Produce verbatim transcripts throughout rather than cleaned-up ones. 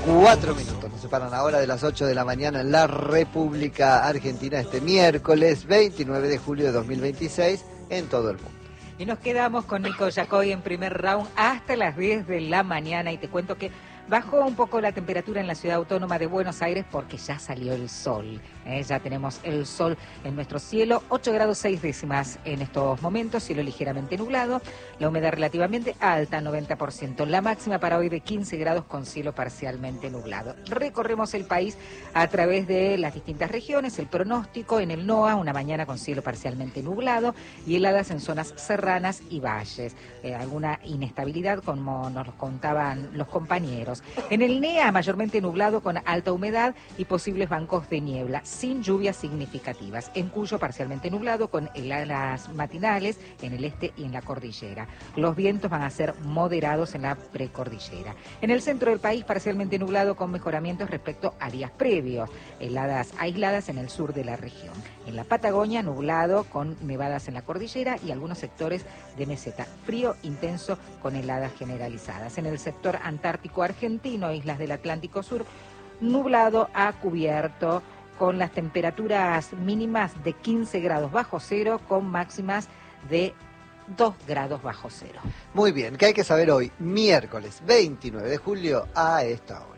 Cuatro minutos, nos separan ahora de las ocho de la mañana en la República Argentina este miércoles veintinueve de julio de dos mil veintiséis en todo el mundo. Y nos quedamos con Nico Yacoy en primer round hasta las diez de la mañana y te cuento que bajó un poco la temperatura en la ciudad autónoma de Buenos Aires porque ya salió el sol. ¿eh? Ya tenemos el sol en nuestro cielo, ocho grados seis décimas en estos momentos, cielo ligeramente nublado, la humedad relativamente alta, noventa por ciento. La máxima para hoy de quince grados con cielo parcialmente nublado. Recorremos el país a través de las distintas regiones, el pronóstico en el NOA, una mañana con cielo parcialmente nublado y heladas en zonas serranas y valles. Eh, alguna inestabilidad como nos lo contaban los compañeros. En el NEA mayormente nublado con alta humedad y posibles bancos de niebla, sin lluvias significativas. En Cuyo parcialmente nublado con heladas matinales en el este y en la cordillera. Los vientos van a ser moderados en la precordillera. En el centro del país parcialmente nublado con mejoramientos respecto a días previos. Heladas aisladas en el sur de la región. En la Patagonia nublado con nevadas en la cordillera y algunos sectores de meseta. Frío intenso con heladas generalizadas. En el sector antártico argentino, islas del Atlántico Sur, nublado a cubierto con las temperaturas mínimas de quince grados bajo cero con máximas de dos grados bajo cero. Muy bien, ¿qué hay que saber hoy? Miércoles veintinueve de julio a esta hora.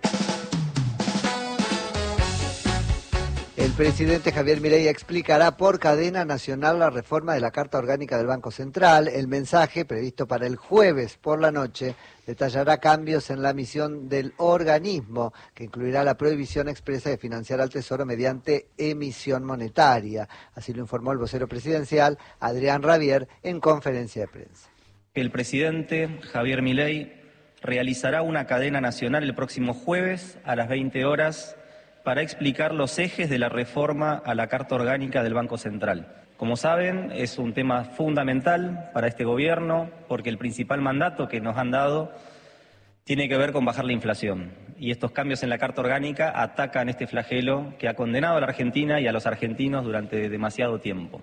El presidente Javier Milei explicará por cadena nacional la reforma de la Carta Orgánica del Banco Central. El mensaje, previsto para el jueves por la noche, detallará cambios en la misión del organismo, que incluirá la prohibición expresa de financiar al Tesoro mediante emisión monetaria. Así lo informó el vocero presidencial, Adrián Rabier, en conferencia de prensa. El presidente Javier Milei realizará una cadena nacional el próximo jueves a las veinte horas para explicar los ejes de la reforma a la Carta Orgánica del Banco Central. Como saben, es un tema fundamental para este gobierno porque el principal mandato que nos han dado tiene que ver con bajar la inflación. Y estos cambios en la Carta Orgánica atacan este flagelo que ha condenado a la Argentina y a los argentinos durante demasiado tiempo.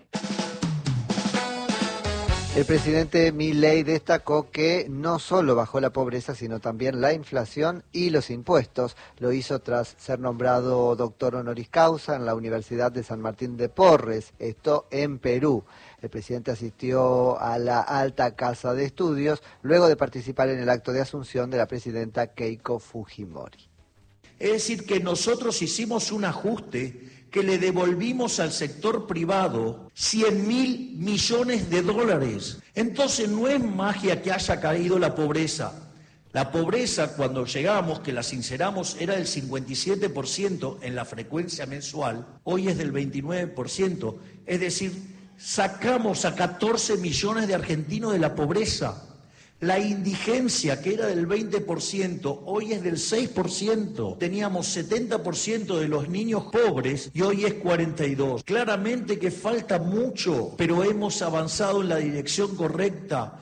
El presidente Milei destacó que no solo bajó la pobreza, sino también la inflación y los impuestos. Lo hizo tras ser nombrado doctor honoris causa en la Universidad de San Martín de Porres, esto en Perú. El presidente asistió a la Alta Casa de Estudios luego de participar en el acto de asunción de la presidenta Keiko Fujimori. Es decir, que nosotros hicimos un ajuste que le devolvimos al sector privado cien mil millones de dólares. Entonces no es magia que haya caído la pobreza. La pobreza, cuando llegamos, que la sinceramos, era del cincuenta y siete por ciento en la frecuencia mensual, hoy es del veintinueve por ciento. Es decir, sacamos a catorce millones de argentinos de la pobreza. La indigencia, que era del veinte por ciento, hoy es del seis por ciento. Teníamos setenta por ciento de los niños pobres y hoy es cuarenta y dos por ciento. Claramente que falta mucho, pero hemos avanzado en la dirección correcta.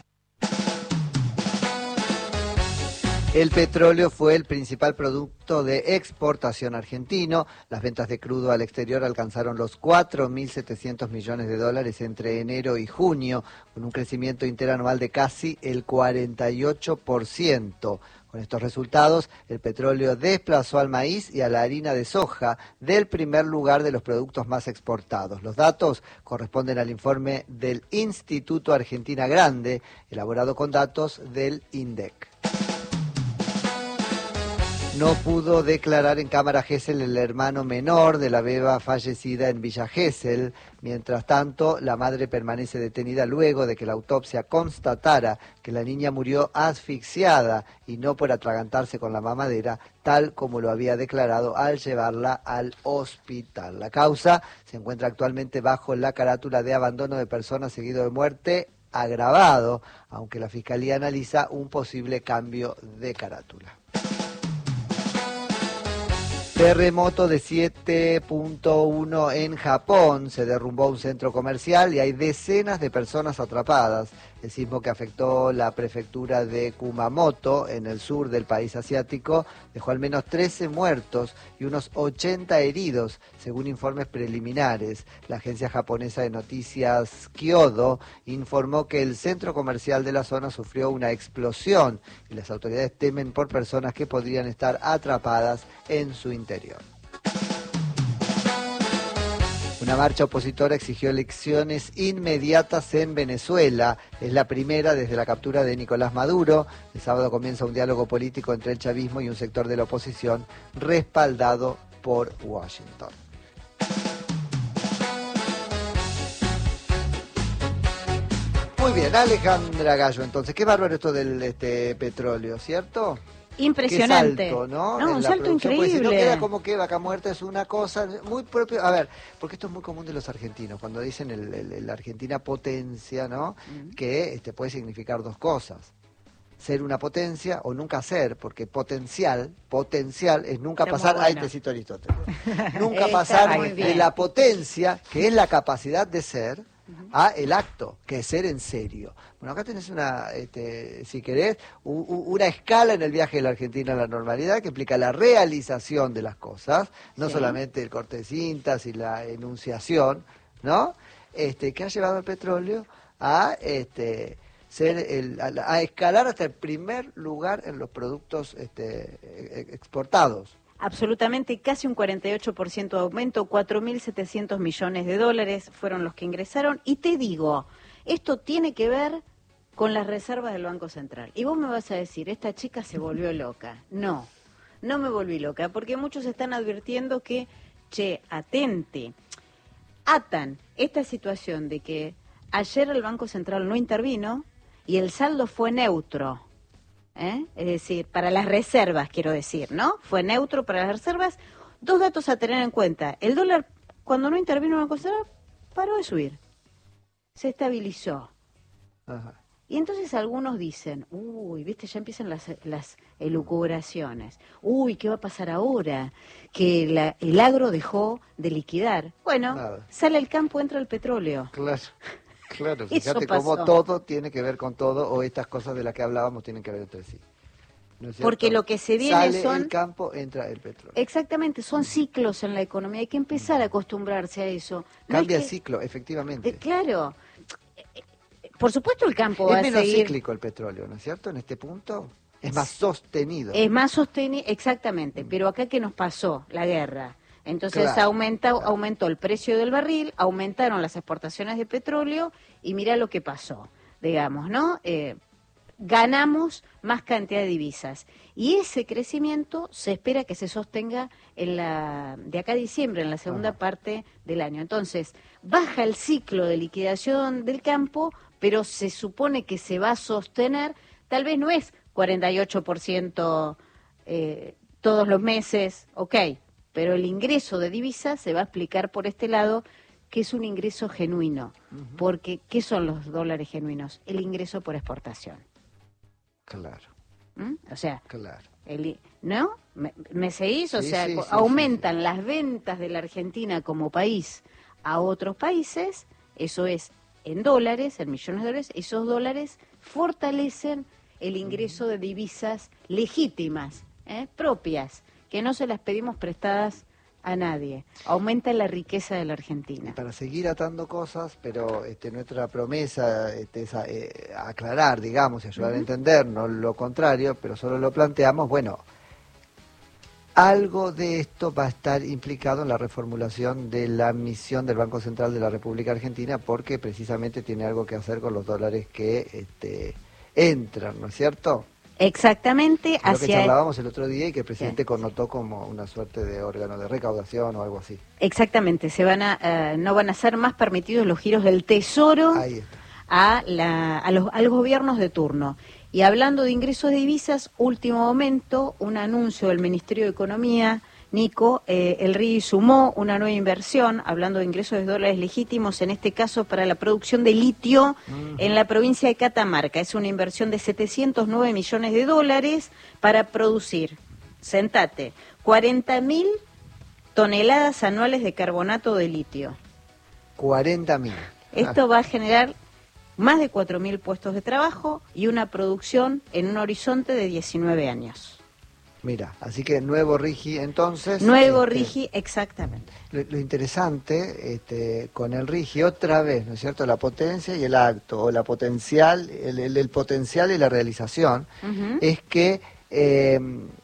El petróleo fue el principal producto de exportación argentino. Las ventas de crudo al exterior alcanzaron los cuatro mil setecientos millones de dólares entre enero y junio, con un crecimiento interanual de casi el cuarenta y ocho por ciento. Con estos resultados, el petróleo desplazó al maíz y a la harina de soja del primer lugar de los productos más exportados. Los datos corresponden al informe del Instituto Argentina Grande, elaborado con datos del INDEC. No pudo declarar en cámara Gesell el hermano menor de la beba fallecida en Villa Gesell. Mientras tanto, la madre permanece detenida luego de que la autopsia constatara que la niña murió asfixiada y no por atragantarse con la mamadera, tal como lo había declarado al llevarla al hospital. La causa se encuentra actualmente bajo la carátula de abandono de persona seguido de muerte agravado, aunque la Fiscalía analiza un posible cambio de carátula. Terremoto de siete punto uno en Japón, se derrumbó un centro comercial y hay decenas de personas atrapadas. El sismo que afectó la prefectura de Kumamoto, en el sur del país asiático, dejó al menos trece muertos y unos ochenta heridos, según informes preliminares. La agencia japonesa de noticias Kyodo informó que el centro comercial de la zona sufrió una explosión y las autoridades temen por personas que podrían estar atrapadas en su interior. Una marcha opositora exigió elecciones inmediatas en Venezuela. Es la primera desde la captura de Nicolás Maduro. El sábado comienza un diálogo político entre el chavismo y un sector de la oposición respaldado por Washington. Muy bien, Alejandra Gallo, entonces, qué bárbaro esto del este, petróleo, ¿cierto? Impresionante. Qué salto, ¿no? No, en un la salto increíble. Porque si no queda como que Vaca Muerta es una cosa muy propia. A ver, porque esto es muy común de los argentinos, cuando dicen el, el, el Argentina potencia, ¿no? Uh-huh. Que este, puede significar dos cosas. Ser una potencia o nunca ser, porque potencial, potencial es nunca Está pasar, ahí te cito Aristóteles, nunca pasar de la potencia, que es la capacidad de ser, uh-huh, a el acto, que es ser en serio. Bueno, acá tenés una, este, si querés, u, u, una escala en el viaje de la Argentina a la normalidad que implica la realización de las cosas, no sí. solamente el corte de cintas y la enunciación, ¿no? Este, que ha llevado el petróleo a este ser el, a, a escalar hasta el primer lugar en los productos este, exportados. Absolutamente, casi un cuarenta y ocho por ciento de aumento, cuatro mil setecientos millones de dólares fueron los que ingresaron. Y te digo, esto tiene que ver con las reservas del Banco Central. Y vos me vas a decir, esta chica se volvió loca. No, no me volví loca, porque muchos están advirtiendo que, che, atente, atan esta situación de que ayer el Banco Central no intervino y el saldo fue neutro. ¿Eh? Es decir, para las reservas, quiero decir, ¿no? Fue neutro para las reservas. Dos datos a tener en cuenta. El dólar, cuando no intervino el Banco Central, paró de subir. Se estabilizó. Ajá. Y entonces algunos dicen, uy, viste, ya empiezan las, las elucubraciones. Uy, ¿qué va a pasar ahora? Que la, el agro dejó de liquidar. Bueno, Nada. Sale el campo, entra el petróleo. Claro. Claro, fíjate cómo todo tiene que ver con todo, o estas cosas de las que hablábamos tienen que ver entre sí. ¿No es Porque lo que se viene Sale son... el campo, entra el petróleo. Exactamente, son ciclos en la economía, hay que empezar a acostumbrarse a eso. No Cambia es que... el ciclo, efectivamente. Eh, claro, por supuesto el campo es va a menos seguir... cíclico el petróleo, ¿no es cierto? En este punto es más sostenido. Es más sostenido, exactamente, mm. pero acá ¿qué nos pasó? La guerra. Entonces claro, aumenta, claro. aumentó el precio del barril, aumentaron las exportaciones de petróleo y mira lo que pasó, digamos, ¿no? Eh, ganamos más cantidad de divisas y ese crecimiento se espera que se sostenga en la de acá a diciembre, en la segunda Ajá. parte del año. Entonces, baja el ciclo de liquidación del campo, pero se supone que se va a sostener, tal vez no es cuarenta y ocho por ciento eh, todos los meses, ok, pero el ingreso de divisas se va a explicar por este lado que es un ingreso genuino, uh-huh. porque ¿qué son los dólares genuinos? El ingreso por exportación. Claro. ¿Mm? O sea, claro. El, ¿no? ¿Me, me seguís? O sí, sea, sí, sí, aumentan sí, sí. las ventas de la Argentina como país a otros países, eso es en dólares, en millones de dólares, esos dólares fortalecen el ingreso uh-huh. de divisas legítimas, ¿eh? propias, que no se las pedimos prestadas a nadie. Aumenta la riqueza de la Argentina. Y para seguir atando cosas, pero este, nuestra promesa este, es a, eh, aclarar, digamos, y ayudar uh-huh. a entender, no lo contrario, pero solo lo planteamos, bueno, algo de esto va a estar implicado en la reformulación de la misión del Banco Central de la República Argentina, porque precisamente tiene algo que hacer con los dólares que este, entran, ¿no es cierto? Exactamente, hacia... Lo que charlábamos el... el otro día y que el presidente sí. connotó como una suerte de órgano de recaudación o algo así. Exactamente, se van a, uh, no van a ser más permitidos los giros del Tesoro a, la, a, los, a los gobiernos de turno. Y hablando de ingresos de divisas, último momento, un anuncio del Ministerio de Economía, Nico, eh, el R I sumó una nueva inversión, hablando de ingresos de dólares legítimos, en este caso para la producción de litio uh-huh. en la provincia de Catamarca. Es una inversión de setecientos nueve millones de dólares para producir, sentate, cuarenta mil toneladas anuales de carbonato de litio. cuarenta mil. Esto va a generar más de cuatro mil puestos de trabajo y una producción en un horizonte de diecinueve años. Mira, así que nuevo Rigi entonces. Nuevo este, Rigi, exactamente. Lo, lo interesante este, con el Rigi, otra vez, ¿no es cierto? La potencia y el acto, o la potencial, el, el, el potencial y la realización, uh-huh. es que eh,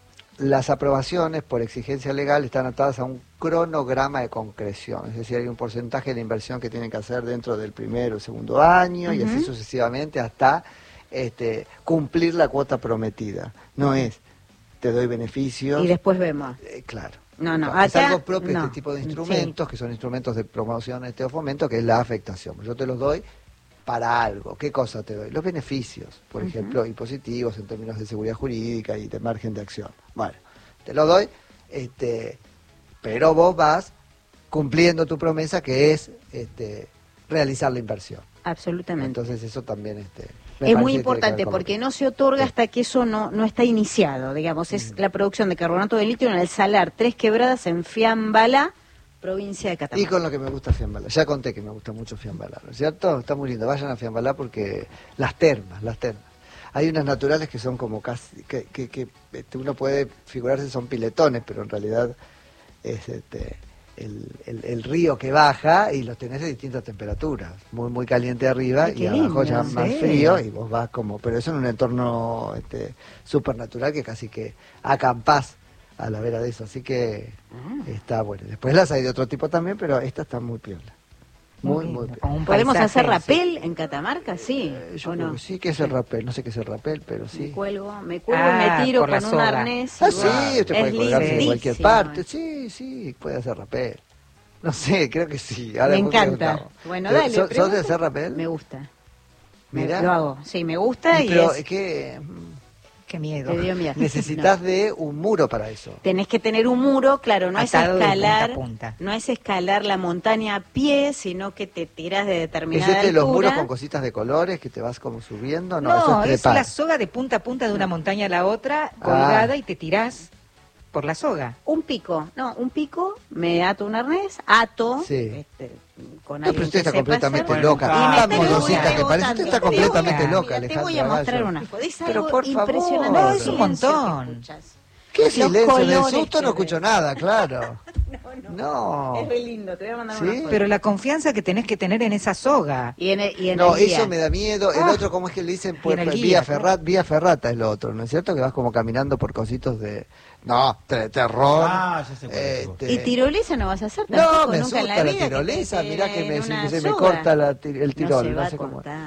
las aprobaciones por exigencia legal están atadas a un cronograma de concreción, es decir, hay un porcentaje de la inversión que tienen que hacer dentro del primero o segundo año, uh-huh. y así sucesivamente hasta este, cumplir la cuota prometida. No es te doy beneficios. Y después vemos. Eh, claro. No, no. Claro, es acá, algo propio de no. este tipo de instrumentos, sí. que son instrumentos de promoción este, o fomento, que es la afectación. Yo te los doy para algo. ¿Qué cosa te doy? Los beneficios, por uh-huh. ejemplo, impositivos en términos de seguridad jurídica y de margen de acción. Bueno, te los doy, este, pero vos vas cumpliendo tu promesa, que es este, realizar la inversión. Absolutamente. Entonces eso también... este es muy importante porque no se otorga hasta que eso no no está iniciado, digamos, es la producción de carbonato de litio en el salar Tres Quebradas en Fiambala, provincia de Catamarca. Y con lo que me gusta Fiambala, ya conté que me gusta mucho Fiambala, ¿no es cierto? Está muy lindo, vayan a Fiambala porque las termas, las termas. Hay unas naturales que son como casi, que, que, que uno puede figurarse son piletones, pero en realidad es este... El, el, el río que baja y los tenés de distintas temperaturas, muy muy caliente arriba y lindo, abajo ya sí. más frío y vos vas como, pero eso en un entorno este, supernatural que casi que acampás a la vera de eso, así que ah. está bueno. Después las hay de otro tipo también, pero esta está muy piola. Muy, muy, muy ¿Podemos hacer rapel sí. en Catamarca? Sí. Eh, yo ¿o creo no? que sí, que es el rapel. No sé qué es el rapel, pero sí. Me cuelgo, me cuelgo ah, y me tiro con un soga. arnés. Ah, sí, usted puede colgarse de cualquier lindísimo. parte. Sí, sí, puede hacer rapel. No sé, creo que sí. Ahora me encanta. Bueno, dale. ¿Sos, ¿Sos de hacer rapel? Me gusta. Mira. Lo hago. Sí, me gusta y, y pero es... es que... Qué miedo. Te dio miedo. Necesitas no. de un muro para eso. Tenés que tener un muro, claro, no Atado es escalar, de punta a punta. no es escalar la montaña a pie, sino que te tiras de determinada ¿Es este altura. los muros con cositas de colores que te vas como subiendo? No, no eso es, es la soga de punta a punta de una montaña a la otra, colgada, ah. y te tirás por la soga. Un pico, no, un pico, me ato un arnés, ato, sí. este, con no, pero usted está completamente hacer, loca. Ah, tan modosita que parece, usted está completamente loca, Alejandra. Te voy a mostrar una foto, es pero algo por impresionante. favor. No, es un montón. ¿Qué silencio? Del colores susto no escucho ven. nada, claro. no, no, no. Es muy lindo, te voy a mandar ¿Sí? una foto. Pero la confianza que tenés que tener en esa soga. Y en el, y en no, el eso me da miedo. El ah. otro, ¿cómo es que le dicen? Y en el guía, vía, ferrat, vía ferrata es lo otro, ¿no es cierto? Que vas como caminando por cositos de... No, te, terror. Ah, ya sé cuál es. Este... ¿Y tirolesa no vas a hacer? No, me nunca en asusta la, la tirolesa. Que Mirá que me, se, se me corta la, el tirol. No, se no va sé a cómo. cortar.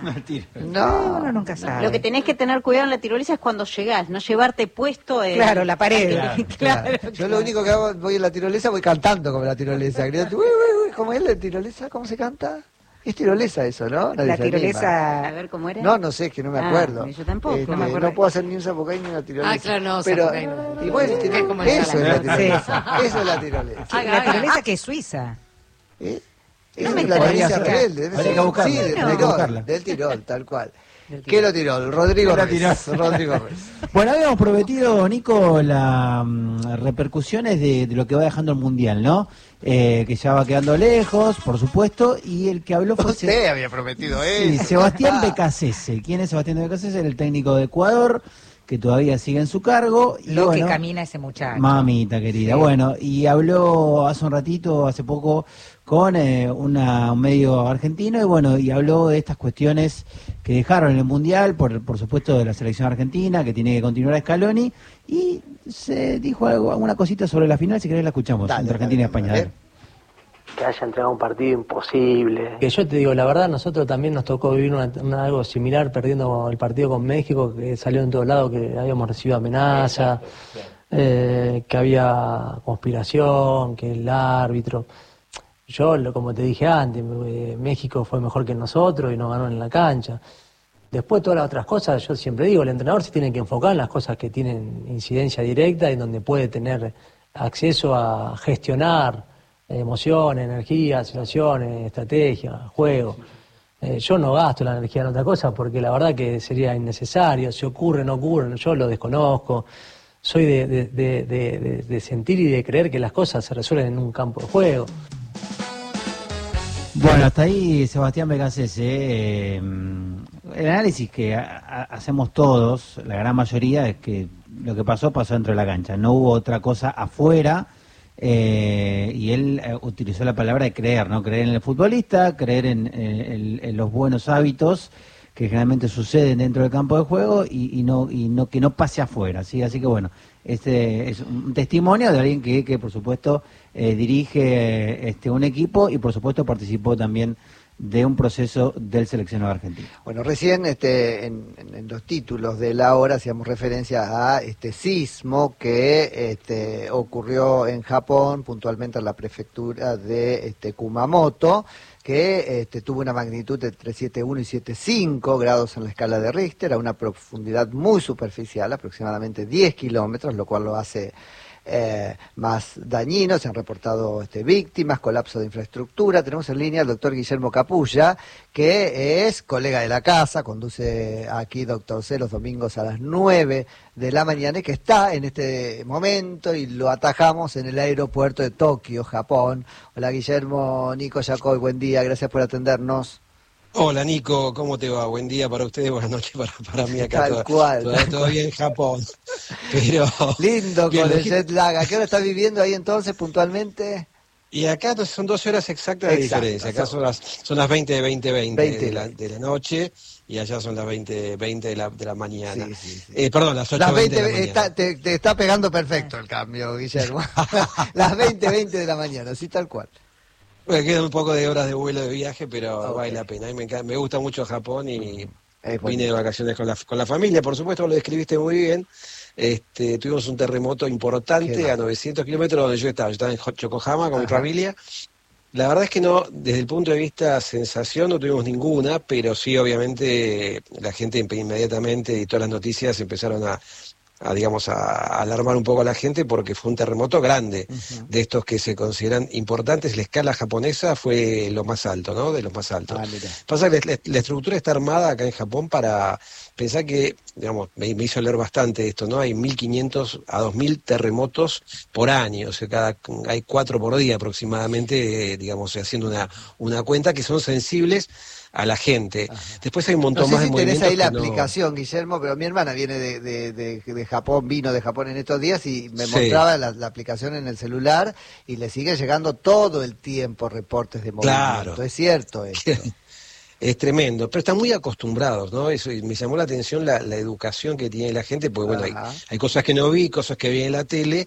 No, uno nunca sabe. Lo que tenés que tener cuidado en la tirolesa es cuando llegás, no llevarte puesto en... Claro, la pared. Claro, claro. Yo claro. Lo único que hago, voy en la tirolesa, voy cantando como la tirolesa. Gritando, uy, uy, uy, ¿cómo es la tirolesa? ¿Cómo se canta? Es tirolesa eso, ¿no? Nadie la tirolesa... A ver, ¿cómo era? No, no sé, es que no me acuerdo. Ah, yo tampoco. Este, no, me acuerdo. No puedo hacer ni un zapucay ni una tirolesa. Ah, claro, no, pero zapucay no. Igual tiene, como eso es la Sí. tirolesa. Eso es la tirolesa. Sí, la tirolesa que es suiza. ¿Eh? No Esa me es la podría tirolesa ser. rebelde. debe Habría ser. que buscarla, Sí, del habría que Tirol, buscarla. del Tirol, tal cual. Del ¿Qué lo Tirol? Rodrigo La Reis. tiró. Rodrigo Reis. Bueno, habíamos prometido, Nico, las um, repercusiones de, de lo que va dejando el Mundial, ¿no? Eh, que ya va quedando lejos, por supuesto, y el que habló fue... Usted Se... había prometido sí, eso. Sebastián Becasese. ¿Quién es Sebastián Becasese? El técnico de Ecuador, que todavía sigue en su cargo. Y Lo bueno, que camina ese muchacho. Mamita querida. Sí. Bueno, y habló hace un ratito, hace poco, con eh, una, un medio argentino, y bueno, y habló de estas cuestiones que dejaron en el Mundial, por, por supuesto de la selección argentina, que tiene que continuar a Scaloni, y se dijo algo, alguna cosita sobre la final, si querés la escuchamos, Dale, entre Argentina dale, y España. dale. Dale. Que haya entregado un partido imposible. Que yo te digo, la verdad, nosotros también nos tocó vivir una, una, algo similar perdiendo el partido con México, que salió en todos lados que habíamos recibido amenazas, eh, que había conspiración, que el árbitro... Yo, lo, como te dije antes, eh, México fue mejor que nosotros y nos ganó en la cancha. Después todas las otras cosas, yo siempre digo, el entrenador se tiene que enfocar en las cosas que tienen incidencia directa y donde puede tener acceso a gestionar emociones, energía, situaciones, estrategia, juego. Eh, yo no gasto la energía en otra cosa porque la verdad que sería innecesario. Si ocurre, no ocurre, yo lo desconozco. Soy de, de, de, de, de sentir y de creer que las cosas se resuelven en un campo de juego. Bueno, hasta ahí Sebastián Becasese, eh, el análisis que a, a, hacemos todos, la gran mayoría, es que lo que pasó, pasó dentro de la cancha. No hubo otra cosa afuera, eh, y él eh, utilizó la palabra de creer, ¿no? Creer en el futbolista, creer en, en, en los buenos hábitos que generalmente suceden dentro del campo de juego y, y no y no que no pase afuera, ¿sí? Así que bueno, este es un testimonio de alguien que, que por supuesto eh, dirige este un equipo y por supuesto participó también de un proceso del seleccionado argentino. Bueno, recién este, en, en, en los títulos de la hora hacíamos referencia a este sismo que este, ocurrió en Japón, puntualmente en la prefectura de este, Kumamoto, que este, tuvo una magnitud de entre siete punto uno y siete punto cinco grados en la escala de Richter, a una profundidad muy superficial, aproximadamente diez kilómetros, lo cual lo hace Eh, más dañinos. Se han reportado este, víctimas, colapso de infraestructura. Tenemos en línea al doctor Guillermo Capulla, que es colega de la casa, conduce aquí Doctor C los domingos a las nueve de la mañana y que está en este momento y lo atajamos en el aeropuerto de Tokio, Japón. Hola Guillermo, Nico Yacoy, buen día, gracias por atendernos. Hola Nico, ¿cómo te va? Buen día para ustedes, buenas noches para, para mí acá. Tal todo, cual. Todavía, todavía en Japón. Pero lindo bien, con el jet lag. ¿A qué hora estás viviendo ahí entonces puntualmente? Y acá son doce horas exactas de Exacto, diferencia. Acá son las son las veinte de veinte veinte de la, de la noche y allá son las veinte veinte de la, de la mañana. Sí, sí, sí. Eh, perdón, las ocho Las veinte veinte, de la mañana. está, te, te está pegando perfecto el cambio, Guillermo. Las veinte veinte de la mañana, sí, tal cual. Bueno, quedan un poco de horas de vuelo de viaje, pero Okay. vale la pena. A mí me, encanta, me gusta mucho Japón y Es vine de vacaciones con la, con la familia. Por supuesto, lo describiste muy bien. Este, tuvimos un terremoto importante a novecientos kilómetros donde yo estaba. Yo estaba en Yokohama con Ajá. mi familia. La verdad es que no, desde el punto de vista sensación no tuvimos ninguna, pero sí, obviamente, la gente inmediatamente y todas las noticias empezaron a... a digamos a, a alarmar un poco a la gente porque fue un terremoto grande, uh-huh. de estos que se consideran importantes. La escala japonesa fue lo más alto, ¿no? De los más altos. Ah, pasa que la, la estructura está armada acá en Japón para pensar que, digamos, me, me hizo leer bastante esto, ¿no? Hay mil quinientos a dos mil terremotos por año, o sea, cada, hay cuatro por día aproximadamente, eh, digamos, haciendo una, una cuenta que son sensibles a la gente. Ajá. Después hay un montón no sé más si de movimientos. Tenés ahí la no... aplicación, Guillermo, pero mi hermana viene de, de, de, de Japón, vino de Japón en estos días y me sí. mostraba la, la aplicación en el celular y le sigue llegando todo el tiempo reportes de movimiento. Claro. Es cierto esto. Es tremendo, pero están muy acostumbrados, ¿no? Eso, y me llamó la atención la, la educación que tiene la gente, porque bueno, hay, hay cosas que no vi, cosas que vi en la tele,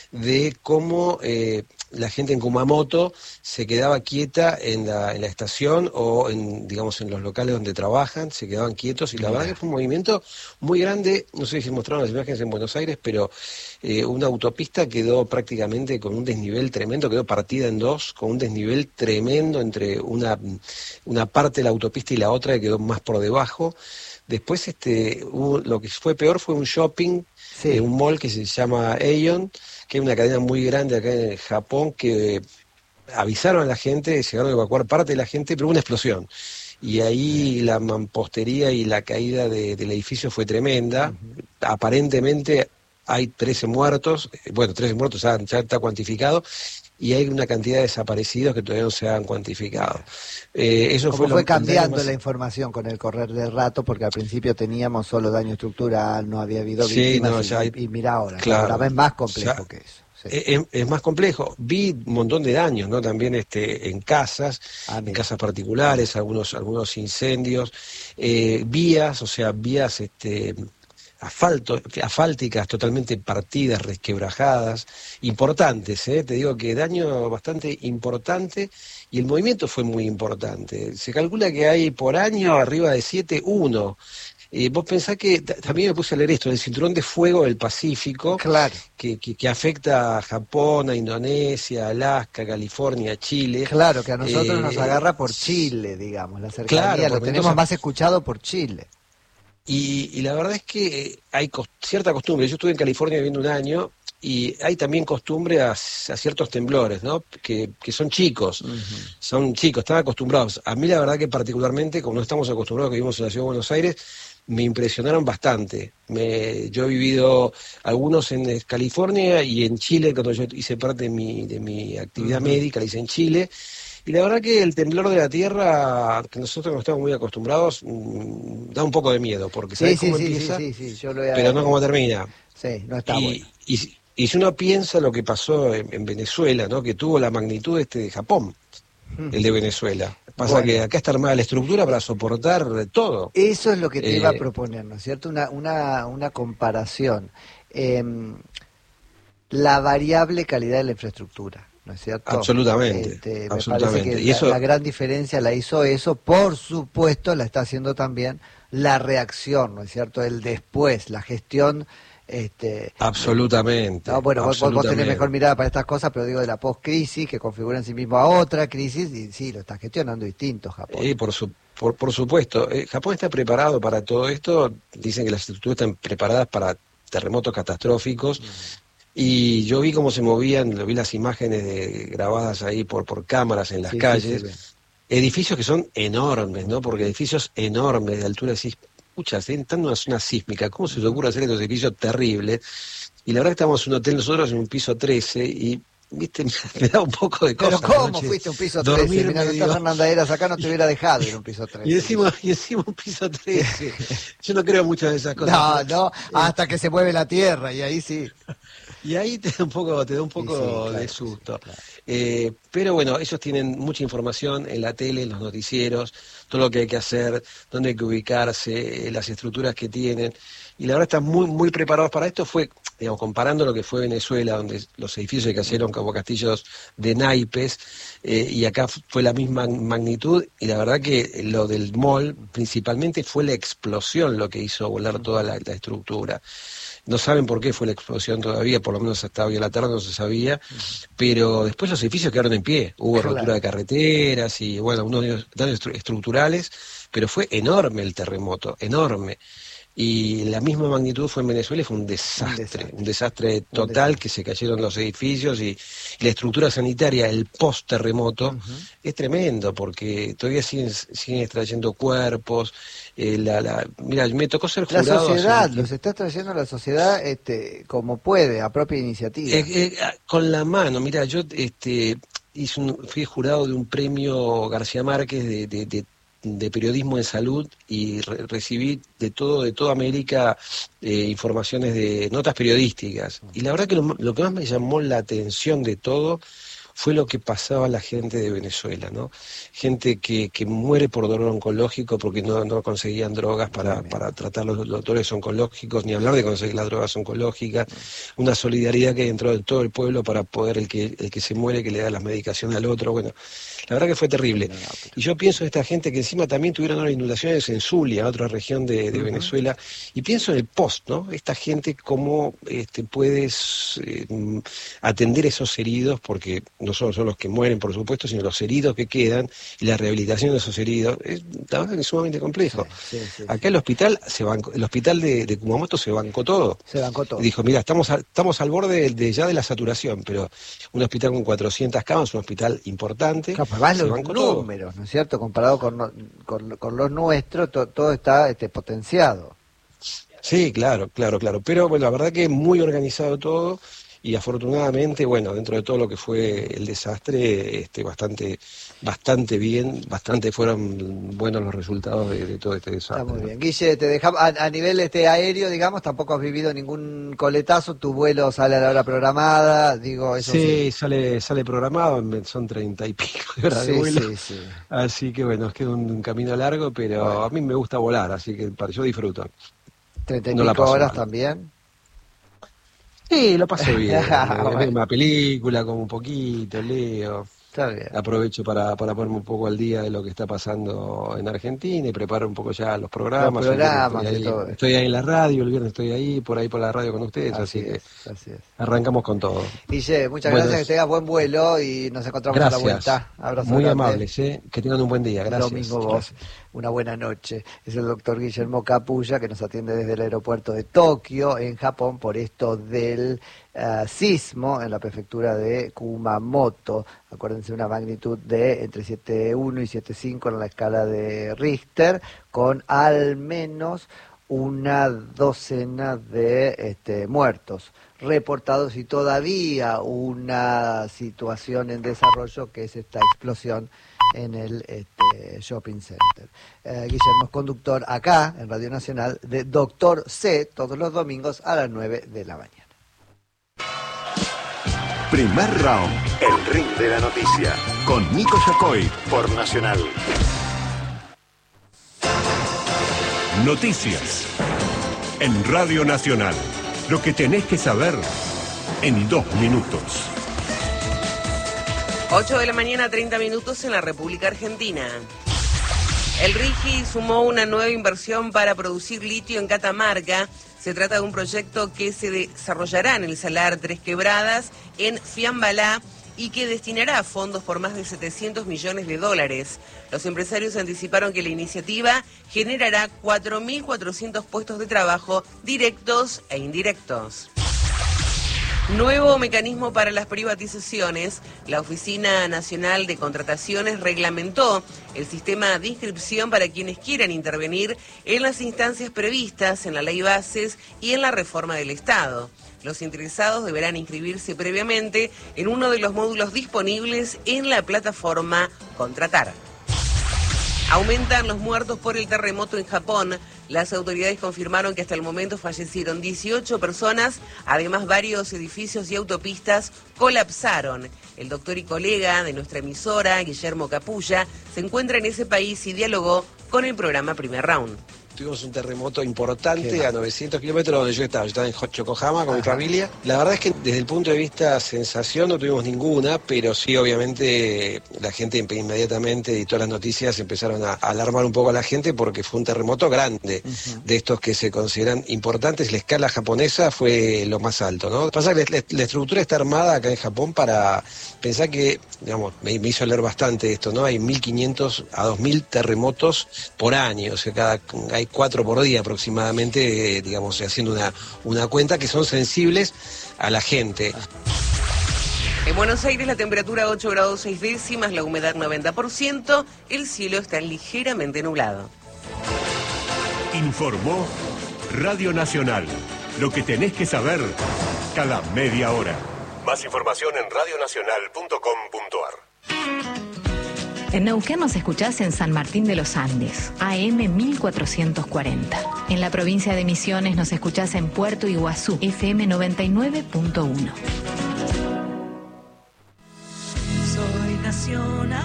de cómo eh, la gente en Kumamoto se quedaba quieta en la, en la estación o en, digamos, en los locales donde trabajan, se quedaban quietos y la verdad que fue un movimiento muy grande. No sé si mostraron las imágenes en Buenos Aires, pero eh, una autopista quedó prácticamente con un desnivel tremendo, quedó partida en dos, con un desnivel tremendo entre una, una parte de la autopista y la otra que quedó más por debajo. Después este, hubo, lo que fue peor fue un shopping, sí. eh, un mall que se llama Aeon, que es una cadena muy grande acá en Japón, que eh, avisaron a la gente, llegaron a evacuar parte de la gente, pero hubo una explosión. Y ahí la mampostería y la caída de, del edificio fue tremenda. Uh-huh. Aparentemente hay trece muertos, bueno, trece muertos ya, ya está cuantificado, y hay una cantidad de desaparecidos que todavía no se han cuantificado. Eh, eso fue, fue, fue lo, cambiando más... la información con el correr del rato, porque al principio teníamos solo daño estructural, no había habido víctimas, sí, no, ya hay... y, y mira ahora, claro, cada vez más complejo ya... que eso. Sí. Es, es más complejo. Vi un montón de daños, ¿no? También este, en casas, ah, en casas particulares, algunos, algunos incendios, eh, vías, o sea, vías este, asfalto, asfálticas totalmente partidas, resquebrajadas, importantes, ¿eh? Te digo que daño bastante importante y el movimiento fue muy importante. Se calcula que hay por año arriba de siete uno. Eh, vos pensás que, t- también me puse a leer esto, el cinturón de fuego del Pacífico, claro. que, que, que afecta a Japón, a Indonesia, Alaska, California, Chile. Claro, que a nosotros eh, nos agarra por Chile, digamos, la cercanía, claro, lo tenemos entonces, más escuchado por Chile. Y, y la verdad es que hay cos- cierta costumbre, yo estuve en California viviendo un año, y hay también costumbre a, a ciertos temblores, ¿no? Que, que son chicos, uh-huh. son chicos, están acostumbrados. A mí la verdad que particularmente, como no estamos acostumbrados, que vivimos en la ciudad de Buenos Aires, me impresionaron bastante. Me, yo he vivido algunos en California y en Chile, cuando yo hice parte de mi, de mi actividad uh-huh. médica, la hice en Chile, Y la verdad que el temblor de la tierra, que nosotros no estamos muy acostumbrados, mmm, da un poco de miedo, porque sabes sí, cómo sí, empieza, sí, sí, sí, yo lo he... pero no cómo termina. Sí, no está y, bueno. Y, y si uno piensa lo que pasó en, en Venezuela, ¿no? Que tuvo la magnitud este de Japón, el de Venezuela. Pasa Bueno. que acá está armada la estructura para soportar todo. Eso es lo que te eh, iba a proponer, ¿no es cierto? Una, una, una comparación. Eh, la variable calidad de la infraestructura, ¿no es cierto? Absolutamente. Este, absolutamente. Me parece que y la, eso... la gran diferencia la hizo eso, por supuesto la está haciendo también la reacción, ¿no es cierto? El después, la gestión... Este, absolutamente. No, bueno, absolutamente. Vos, vos tenés mejor mirada para estas cosas, pero digo de la post-crisis, que configura en sí mismo a otra crisis, y sí, lo está gestionando distinto Japón. Eh, por, su, por, por supuesto. Eh, Japón está preparado para todo esto. Dicen que las estructuras están preparadas para terremotos catastróficos. Mm. Y yo vi cómo se movían, vi las imágenes de, grabadas ahí por, por cámaras en las sí, calles. Sí, sí, edificios que son enormes, ¿no? Porque edificios enormes de altura, decís, pucha, están en una zona sísmica, ¿cómo se les ocurre hacer estos edificios terribles? Y la verdad que estamos en un hotel nosotros en un piso trece y, viste, me, me da un poco de cosa. Pero ¿cómo noche, fuiste a un piso trece? Mirá, no está Fernanda Eras acá, no te hubiera dejado ir a un piso trece. Y encima, y encima un piso trece. Yo no creo mucho de esas cosas. No, no, hasta que se mueve la tierra y ahí sí. Y ahí te da un poco, te da un poco sí, sí, claro, de susto. Sí, claro. eh, pero bueno, ellos tienen mucha información en la tele, en los noticieros, todo lo que hay que hacer, dónde hay que ubicarse, las estructuras que tienen. Y la verdad están muy, muy preparados para esto. Fue, digamos, comparando lo que fue Venezuela, donde los edificios se cayeron como castillos de naipes, eh, y acá fue la misma magnitud. Y la verdad que lo del mall, principalmente, fue la explosión lo que hizo volar toda la, la estructura. No saben por qué fue la explosión todavía, por lo menos hasta hoy a la tarde no se sabía, pero después los edificios quedaron en pie, hubo claro. rotura de carreteras y bueno, unos daños estructurales, pero fue enorme el terremoto, enorme. Y la misma magnitud fue en Venezuela y fue un desastre, un desastre, un desastre total, un desastre. Que se cayeron los edificios y, y la estructura sanitaria, el post-terremoto, uh-huh. es tremendo porque todavía siguen, siguen extrayendo cuerpos. Eh, la, la, mira, me tocó ser jurado. La sociedad, hace... los está trayendo la sociedad este, como puede, a propia iniciativa. Eh, eh, con la mano, mira, yo este, hice un, fui jurado de un premio García Márquez de, de, de de periodismo en salud y re recibí de todo de toda América eh, informaciones de notas periodísticas y la verdad que lo, lo que más me llamó la atención de todo fue lo que pasaba a la gente de Venezuela, ¿no? Gente que, que muere por dolor oncológico porque no, no conseguían drogas para, para tratar los, los dolores oncológicos, ni hablar de conseguir las drogas oncológicas, una solidaridad que hay dentro de todo el pueblo para poder el que, el que se muere, que le da las medicaciones al otro, bueno, la verdad que fue terrible. Y yo pienso en esta gente que encima también tuvieron unas inundaciones en Zulia, otra región de, de uh-huh. Venezuela, y pienso en el post, ¿no? Esta gente cómo este, puedes eh, atender esos heridos, porque no solo son los que mueren, por supuesto, sino los heridos que quedan y la rehabilitación de esos heridos. Es, la verdad que es sumamente complejo. Sí, sí, sí, Acá sí. el hospital se bancó, el hospital de, de Kumamoto se bancó todo. Se bancó todo. Y dijo, mira, estamos, a, estamos al borde de, de ya de la saturación, pero un hospital con cuatrocientas camas, un hospital importante. Capaz más los números, todo. ¿No es cierto? Comparado con, con, con los nuestros, to, todo está este, potenciado. Sí, claro, claro, claro. Pero bueno, la verdad que muy organizado todo. Y afortunadamente, bueno, dentro de todo lo que fue el desastre, este, bastante, bastante bien, bastante fueron buenos los resultados de, de todo este desastre. Está muy bien. Guille, te dejamos, a, a nivel este aéreo, digamos, tampoco has vivido ningún coletazo, tu vuelo sale a la hora programada, digo, eso sí. Sí, sale, sale programado, son treinta y pico de horas sí, de vuelo. Sí, sí. Así que bueno, es que un, un camino largo, pero bueno. A mí me gusta volar, así que yo disfruto. ¿Treinta y no pico horas mal. También? Sí, lo paso bien. Veo una película, como un poquito, leo. Está bien. Aprovecho para, para ponerme un poco al día de lo que está pasando en Argentina y preparo un poco ya los programas. Los programas estoy, ahí, todo. estoy ahí en la radio, el viernes estoy ahí, por ahí por la radio con ustedes, así, así, es, que, así es. Arrancamos con todo. Guille, muchas bueno, gracias, que tengas buen vuelo y nos encontramos gracias. a la vuelta. Abrazo Muy grande. amables, ¿eh? Que tengan un buen día, gracias. Lo mismo vos, una buena noche. Es el doctor Guillermo Capulla que nos atiende desde el aeropuerto de Tokio, en Japón, por esto del uh, sismo en la prefectura de Kumamoto. Acuérdense, una magnitud de entre siete punto uno y siete punto cinco en la escala de Richter, con al menos una docena de este, muertos reportados y todavía una situación en desarrollo que es esta explosión en el este, shopping center. Eh, Guillermo es conductor acá en Radio Nacional de Doctor C todos los domingos a las nueve de la mañana. Primer round, el ring de la noticia, con Nico Yacoy por Nacional. Noticias en Radio Nacional. Lo que tenés que saber en dos minutos. ocho de la mañana, treinta minutos en la República Argentina. El RIGI sumó una nueva inversión para producir litio en Catamarca. Se trata de un proyecto que se desarrollará en el Salar Tres Quebradas, en Fiambalá, y que destinará fondos por más de setecientos millones de dólares. Los empresarios anticiparon que la iniciativa generará cuatro mil cuatrocientos puestos de trabajo directos e indirectos. Nuevo mecanismo para las privatizaciones. La Oficina Nacional de Contrataciones reglamentó el sistema de inscripción para quienes quieran intervenir en las instancias previstas en la Ley Bases y en la reforma del Estado. Los interesados deberán inscribirse previamente en uno de los módulos disponibles en la plataforma Contratar. Aumentan los muertos por el terremoto en Japón. Las autoridades confirmaron que hasta el momento fallecieron dieciocho personas, además varios edificios y autopistas colapsaron. El doctor y colega de nuestra emisora, Guillermo Capulla, se encuentra en ese país y dialogó con el programa Primer Round. Tuvimos un terremoto importante a novecientos kilómetros donde yo estaba. Yo estaba en Yokohama con Ajá. mi familia. La verdad es que desde el punto de vista sensación no tuvimos ninguna, pero sí obviamente la gente inmediatamente y todas las noticias empezaron a alarmar un poco a la gente porque fue un terremoto grande, uh-huh. de estos que se consideran importantes. La escala japonesa fue lo más alto, ¿no? Pasa que la, la estructura está armada acá en Japón para pensar que, digamos, me, me hizo leer bastante esto, ¿no? Hay mil quinientos a dos mil terremotos por año, o sea, cada hay cuatro por día aproximadamente, eh, digamos, haciendo una, una cuenta que son sensibles a la gente. En Buenos Aires la temperatura ocho grados seis décimas, la humedad noventa por ciento, el cielo está ligeramente nublado. Informó Radio Nacional. Lo que tenés que saber cada media hora. Más información en radio nacional punto com punto ar. En Neuquén nos escuchás en San Martín de los Andes, A M mil cuatrocientos cuarenta. En la provincia de Misiones nos escuchás en Puerto Iguazú, F M noventa y nueve punto uno. Soy nacional.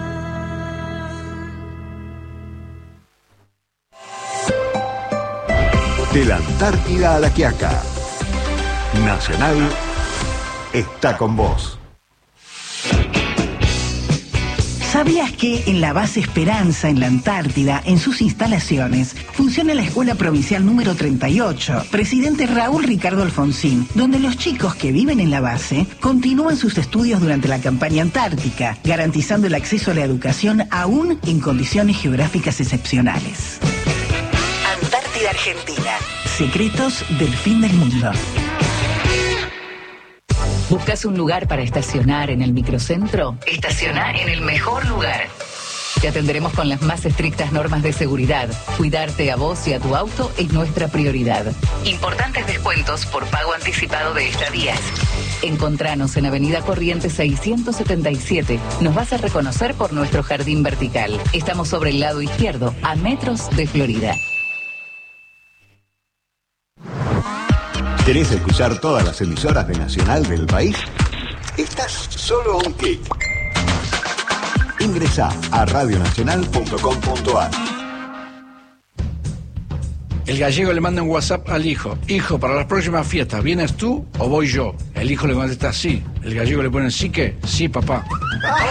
De la Antártida a la Quiaca, Nacional está con vos. ¿Sabías que en la base Esperanza, en la Antártida, en sus instalaciones, funciona la Escuela Provincial número treinta y ocho, presidente Raúl Ricardo Alfonsín, donde los chicos que viven en la base continúan sus estudios durante la campaña antártica, garantizando el acceso a la educación aún en condiciones geográficas excepcionales? Antártida Argentina. Secretos del fin del mundo. ¿Buscas un lugar para estacionar en el microcentro? Estaciona en el mejor lugar. Te atenderemos con las más estrictas normas de seguridad. Cuidarte a vos y a tu auto es nuestra prioridad. Importantes descuentos por pago anticipado de estadías. Encontranos en Avenida Corrientes seiscientos setenta y siete. Nos vas a reconocer por nuestro jardín vertical. Estamos sobre el lado izquierdo, a metros de Florida. ¿Querés escuchar todas las emisoras de Nacional del país? Estás solo a un clic. Ingresá a radio nacional punto com punto ar. El gallego le manda un WhatsApp al hijo. Hijo, para las próximas fiestas, ¿vienes tú o voy yo? El hijo le contesta sí. El gallego le pone sí que, sí papá.